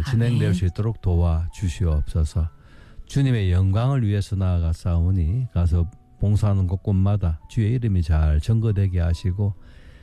진행될 수 있도록 도와주시옵소서. 주님의 영광을 위해서 나아가사오니 가서 봉사하는 곳곳마다 주의 이름이 잘 전거되게 하시고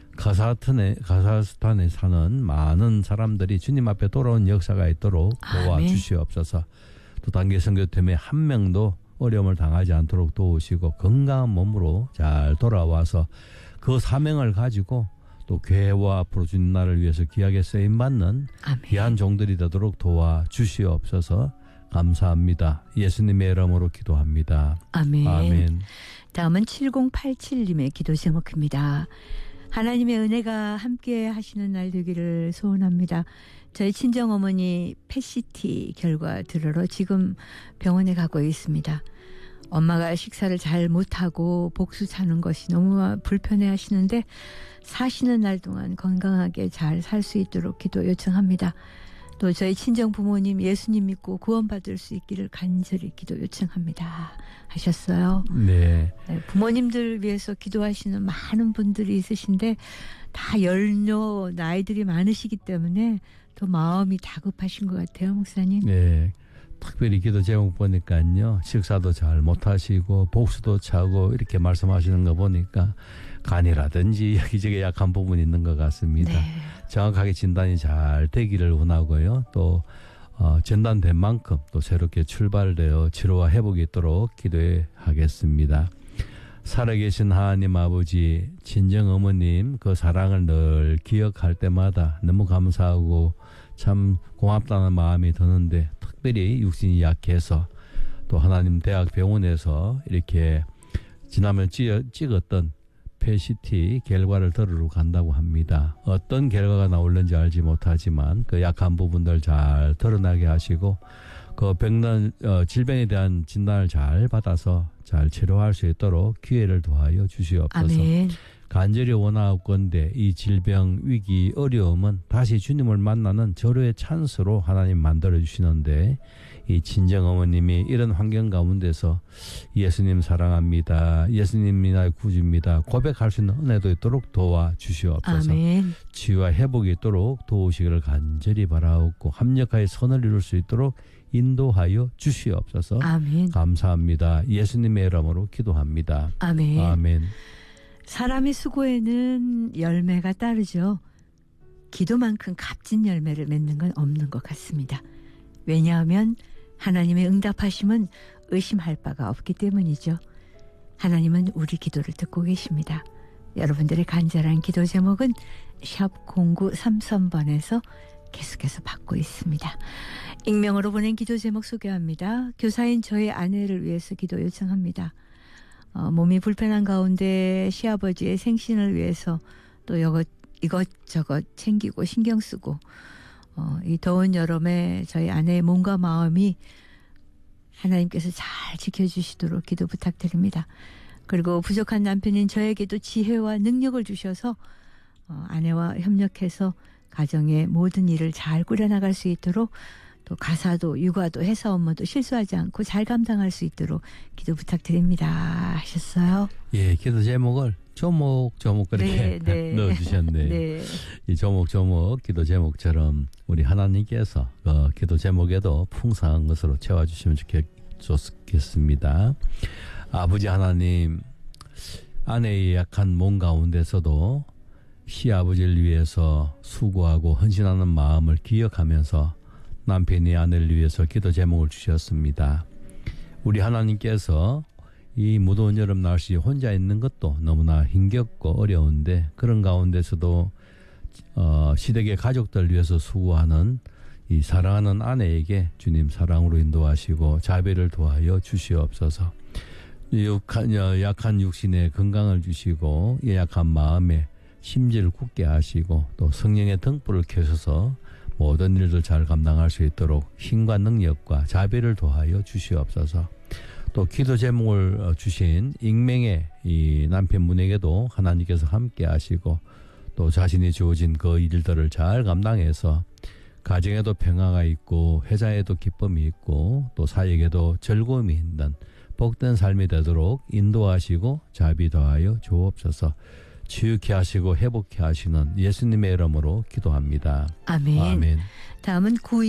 카자흐스탄에 사는 많은 사람들이 주님 앞에 돌아온 역사가 있도록 도와주시옵소서. 또 단기 선교팀에 한 명도 어려움을 당하지 않도록 도우시고 건강한 몸으로 잘 돌아와서 그 사명을 가지고 또 교회와 앞으로 주님 나라를 위해서 귀하게 쓰임받는 귀한 종들이 되도록 도와주시옵소서. 감사합니다. 예수님의 이름으로 기도합니다. 아멘. 아멘. 다음은 7087님의 기도 제목입니다. 하나님의 은혜가 함께 하시는 날 되기를 소원합니다. 저희 친정어머니 펫CT 결과 들으러 지금 병원에 가고 있습니다. 엄마가 식사를 잘 못하고 복수 차는 것이 너무 불편해 하시는데 사시는 날 동안 건강하게 잘 살 수 있도록 기도 요청합니다. 또 저희 친정 부모님 예수님 믿고 구원받을 수 있기를 간절히 기도 요청합니다. 하셨어요. 네. 부모님들 위해서 기도하시는 많은 분들이 있으신데 다 연료 나이들이 많으시기 때문에 더 마음이 다급하신 것 같아요, 목사님. 네. 특별히 기도 제목 보니까요. 식사도 잘 못하시고 복수도 차고 이렇게 말씀하시는 거 보니까 간이라든지 여기저기 약한 부분이 있는 것 같습니다. 네. 정확하게 진단이 잘 되기를 원하고요. 또 진단된 만큼 또 새롭게 출발되어 치료와 회복이 있도록 기도하겠습니다. 살아계신 하나님 아버지, 친정 어머님 그 사랑을 늘 기억할 때마다 너무 감사하고 참 고맙다는 마음이 드는데 특별히 육신이 약해서 또 하나님 대학병원에서 이렇게 지난번 찍었던 펫CT 결과를 들으러 간다고 합니다. 어떤 결과가 나올는지 알지 못하지만 그 약한 부분들 잘 드러나게 하시고 그 질병에 대한 진단을 잘 받아서 잘 치료할 수 있도록 기회를 도와여 주시옵소서. 아멘. 간절히 원하옵건대 이 질병, 위기, 어려움은 다시 주님을 만나는 절호의 찬스로 하나님 만들어주시는데 이 친정어머님이 이런 환경 가운데서 예수님 사랑합니다. 예수님이 나의 구주입니다. 고백할 수 있는 은혜도 있도록 도와주시옵소서. 아멘. 치유와 회복이 있도록 도우시기를 간절히 바라옵고 합력하여 선을 이룰 수 있도록 인도하여 주시옵소서. 아멘. 감사합니다. 예수님의 이름으로 기도합니다. 아멘. 아멘. 사람의 수고에는 열매가 따르죠. 기도만큼 값진 열매를 맺는 건 없는 것 같습니다. 왜냐하면 하나님의 응답하심은 의심할 바가 없기 때문이죠. 하나님은 우리 기도를 듣고 계십니다. 여러분들의 간절한 기도 제목은 샵 0933번에서 계속해서 받고 있습니다. 익명으로 보낸 기도 제목 소개합니다. 교사인 저의 아내를 위해서 기도 요청합니다. 몸이 불편한 가운데 시아버지의 생신을 위해서 또 이것저것 챙기고 신경 쓰고 이 더운 여름에 저희 아내의 몸과 마음이 하나님께서 잘 지켜주시도록 기도 부탁드립니다. 그리고 부족한 남편인 저에게도 지혜와 능력을 주셔서 아내와 협력해서 가정의 모든 일을 잘 꾸려나갈 수 있도록 또 가사도 육아도 회사 업무도 실수하지 않고 잘 감당할 수 있도록 기도 부탁드립니다 하셨어요. 예, 기도 제목을 조목조목 그렇게 넣어주셨네요. 네. 이 조목조목 기도 제목처럼 우리 하나님께서 기도 제목에도 풍성한 것으로 채워주시면 좋겠습니다. 아버지 하나님, 아내의 약한 몸 가운데서도 시아버지를 위해서 수고하고 헌신하는 마음을 기억하면서 남편이 아내를 위해서 기도 제목을 주셨습니다. 우리 하나님께서 이 무더운 여름 날씨 혼자 있는 것도 너무나 힘겹고 어려운데 그런 가운데서도 시댁의 가족들 위해서 수고하는 이 사랑하는 아내에게 주님 사랑으로 인도하시고 자비를 도하여 주시옵소서. 약한 육신에 건강을 주시고 약한 마음에 심지를 굳게 하시고 또 성령의 등불을 켜셔서 모든 일들 잘 감당할 수 있도록 힘과 능력과 자비를 도하여 주시옵소서. 또 기도 제목을 주신 익명의 이 남편분에게도 하나님께서 함께 하시고 또 자신이 주어진 그 일들을 잘 감당해서 가정에도 평화가 있고 회사에도 기쁨이 있고 또 사역에도 즐거움이 있는 복된 삶이 되도록 인도하시고 자비 더하여 주옵소서. 치유케 하시고 회복케 하시는 예수님의 이름으로 기도합니다. 아멘. 아멘. 다음은